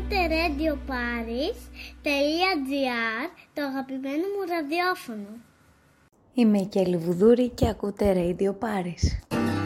Ακούτε Radio Paris.gr, το αγαπημένο μου ραδιόφωνο. Είμαι η Κέλλη Βουδούρη και ακούτε Radio Paris.